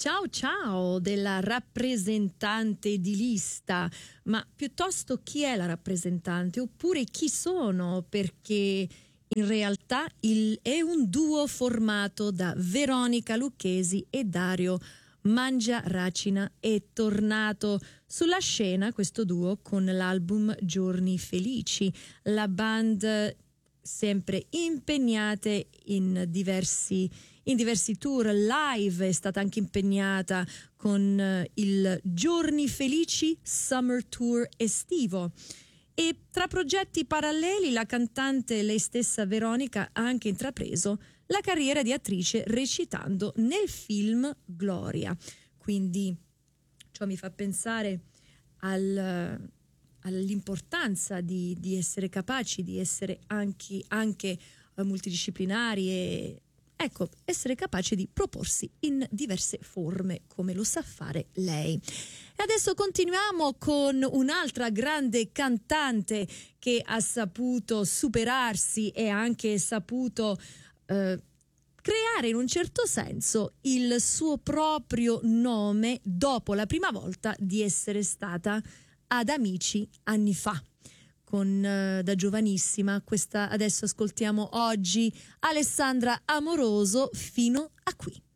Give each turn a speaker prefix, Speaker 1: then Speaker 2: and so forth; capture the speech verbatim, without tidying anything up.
Speaker 1: Ciao ciao della rappresentante di lista, ma piuttosto chi è la rappresentante oppure chi sono, perché in realtà il, è un duo formato da Veronica Lucchesi e Dario Mangiaracina. È tornato sulla scena questo duo con l'album Giorni Felici, la band sempre impegnate in diversi in diversi tour live, è stata anche impegnata con eh, il Giorni Felici Summer Tour estivo. E tra progetti paralleli la cantante, lei stessa Veronica, ha anche intrapreso la carriera di attrice recitando nel film Gloria. Quindi ciò mi fa pensare al, all'importanza di, di essere capaci, di essere anche, anche eh, multidisciplinari e ecco, essere capace di proporsi in diverse forme, come lo sa fare lei. E adesso continuiamo con un'altra grande cantante che ha saputo superarsi e anche saputo eh, creare in un certo senso il suo proprio nome dopo la prima volta di essere stata ad Amici anni fa. Con, eh, da giovanissima, questa adesso ascoltiamo oggi Alessandra Amoroso, Fino a qui.